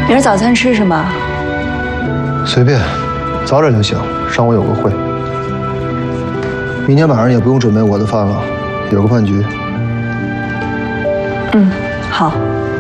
明儿早餐吃什么？ 随便，早点就行。上午有个会。明天晚上也不用准备我的饭了，有个饭局。 嗯，好。